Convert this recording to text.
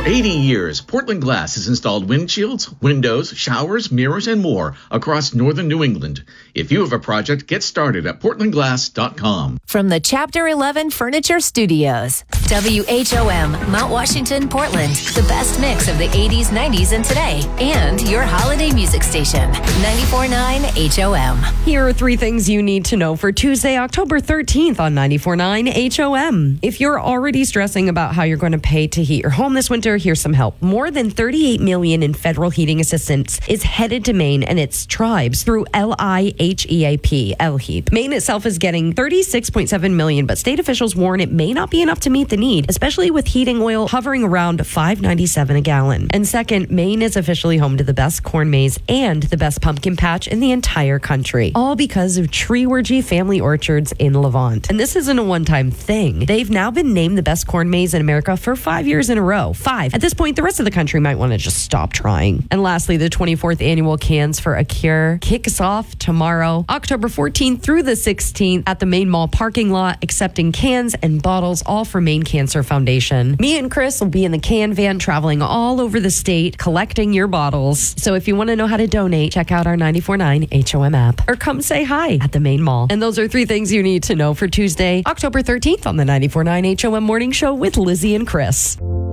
For 80 years, Portland Glass has installed windshields, windows, showers, mirrors, and more across northern New England. If you have a project, get started at portlandglass.com. From the Chapter 11 Furniture Studios, WHOM, Mount Washington, Portland, the best mix of the 80s, 90s, and today, and your holiday music station, 94.9 HOM. Here are 3 things you need to know for Tuesday, October 13th on 94.9 HOM. If you're already stressing about how you're going to pay to heat your home this winter, here's some help. More than $38 million in federal heating assistance is headed to Maine and its tribes through LIHEAP. Maine itself is getting $36.7 million, but state officials warn it may not be enough to meet the need, especially with heating oil hovering around $5.97 a gallon. And second, Maine is officially home to the best corn maze and the best pumpkin patch in the entire country, all because of Treewergy Family Orchards in Levant. And this isn't a one-time thing. They've now been named the best corn maze in America for 5 years in a row. 5. At this point, the rest of the country might want to just stop trying. And lastly, the 24th annual Cans for a Cure kicks off tomorrow, October 14th through the 16th at the Maine Mall parking lot, accepting cans and bottles, all for Maine Cancer Foundation. Me and Chris will be in the can van traveling all over the state, collecting your bottles. So if you want to know how to donate, check out our 94.9 HOM app or come say hi at the Maine Mall. And those are 3 things you need to know for Tuesday, October 13th on the 94.9 HOM Morning Show with Lizzie and Chris.